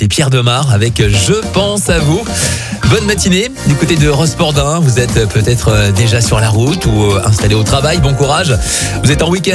c'était Pierre Demar avec Je pense à vous. Bonne matinée du côté de Rospordin. Vous êtes peut-être déjà sur la route ou installé au travail. Bon courage. Vous êtes en week-end.